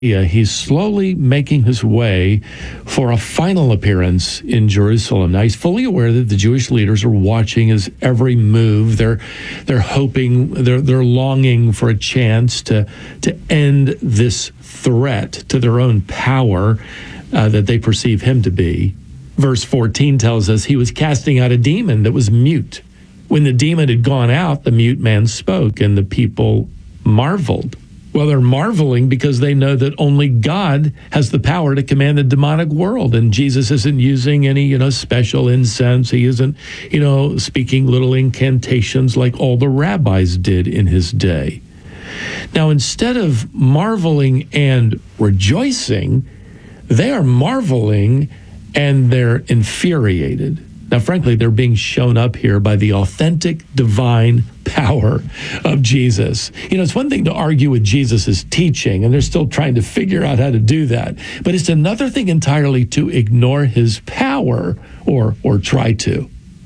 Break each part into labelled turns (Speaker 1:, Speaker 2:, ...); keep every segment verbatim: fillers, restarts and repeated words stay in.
Speaker 1: Yeah, he's slowly making his way for a final appearance in Jerusalem. Now, he's fully aware that the Jewish leaders are watching his every move. They're they're hoping, they're they're longing for a chance to to end this threat to their own power uh, that they perceive him to be. Verse fourteen tells us he was casting out a demon that was mute. When the demon had gone out, the mute man spoke, and the people marveled. Well, they're marveling because they know that only God has the power to command the demonic world. And Jesus isn't using any, you know, special incense. He isn't, you know, speaking little incantations like all the rabbis did in his day. Now, instead of marveling and rejoicing, they are marveling and they're infuriated. Now, frankly, they're being shown up here by the authentic divine power of Jesus. You know, it's one thing to argue with Jesus' teaching, and they're still trying to figure out how to do that. But it's another thing entirely to ignore his power or, or try to.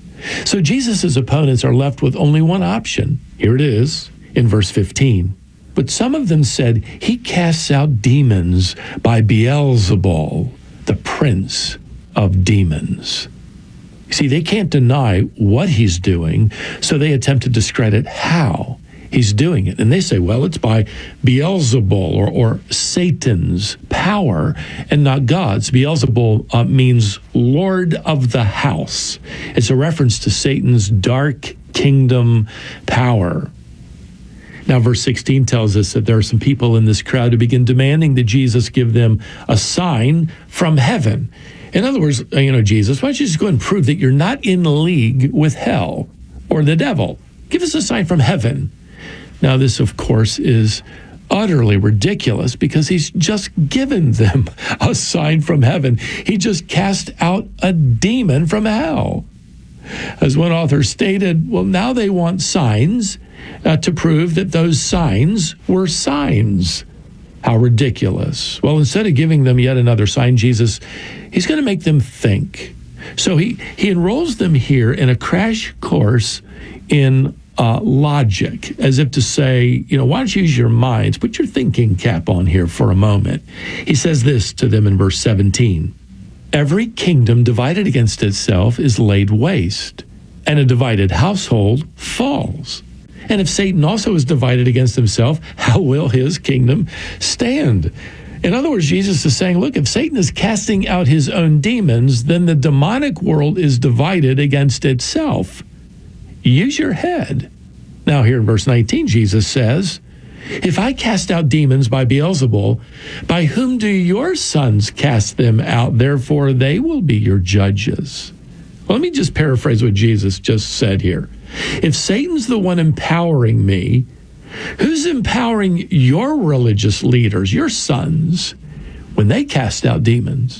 Speaker 1: So Jesus' opponents are left with only one option. Here it is in verse fifteen. But some of them said, he casts out demons by Beelzebul, the prince of demons. See, they can't deny what he's doing, so they attempt to discredit how he's doing it. And they say, well, it's by Beelzebul or, or Satan's power and not God's. Beelzebul uh, means Lord of the house. It's a reference to Satan's dark kingdom power. Now, verse sixteen tells us that there are some people in this crowd who begin demanding that Jesus give them a sign from heaven. In other words, you know, Jesus, why don't you just go and prove that you're not in league with hell or the devil? Give us a sign from heaven. Now, this, of course, is utterly ridiculous because he's just given them a sign from heaven. He just cast out a demon from hell. As one author stated, well, now they want signs uh, to prove that those signs were signs. How ridiculous. Well, instead of giving them yet another sign, Jesus, he's going to make them think. So he, he enrolls them here in a crash course in uh, logic, as if to say, you know, why don't you use your minds? Put your thinking cap on here for a moment. He says this to them in verse seventeen. Every kingdom divided against itself is laid waste, and a divided household falls. And if Satan also is divided against himself, how will his kingdom stand? In other words, Jesus is saying, look, if Satan is casting out his own demons, then the demonic world is divided against itself. Use your head. Now here in verse nineteen, Jesus says, if I cast out demons by Beelzebul, by whom do your sons cast them out? Therefore, they will be your judges. Well, let me just paraphrase what Jesus just said here. If Satan's the one empowering me, who's empowering your religious leaders, your sons, when they cast out demons?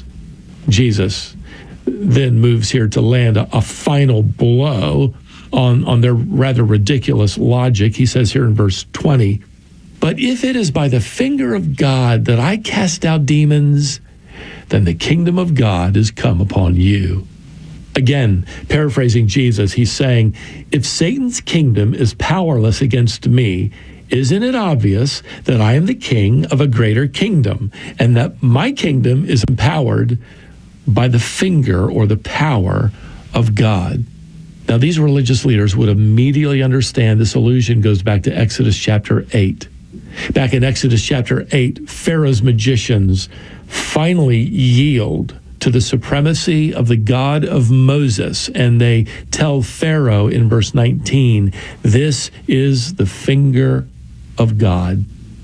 Speaker 1: Jesus then moves here to land a, a final blow on, on their rather ridiculous logic. He says here in verse twenty, but if it is by the finger of God that I cast out demons, then the kingdom of God is come upon you. Again, paraphrasing Jesus, he's saying, if Satan's kingdom is powerless against me, isn't it obvious that I am the king of a greater kingdom and that my kingdom is empowered by the finger or the power of God? Now, these religious leaders would immediately understand this allusion goes back to Exodus chapter eight. Back in Exodus chapter eight, Pharaoh's magicians finally yield to the supremacy of the God of Moses, and they tell Pharaoh in verse nineteen, this is the finger of God.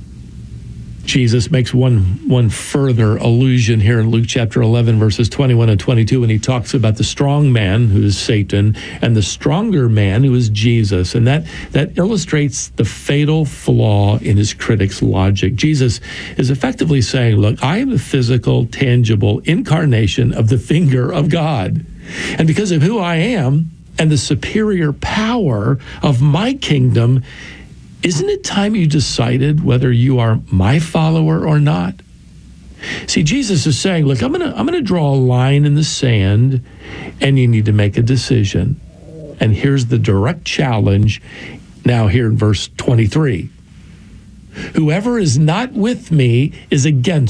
Speaker 1: Jesus makes one, one further allusion here in Luke chapter eleven, verses twenty-one and twenty-two, when he talks about the strong man, who is Satan, and the stronger man, who is Jesus. And that, that illustrates the fatal flaw in his critics' logic. Jesus is effectively saying, look, I am the physical, tangible incarnation of the finger of God. And because of who I am and the superior power of my kingdom, isn't it time you decided whether you are my follower or not? See, Jesus is saying, look, I'm going to I'm going to draw a line in the sand, and you need to make a decision. And here's the direct challenge now here in verse twenty-three. Whoever is not with me is against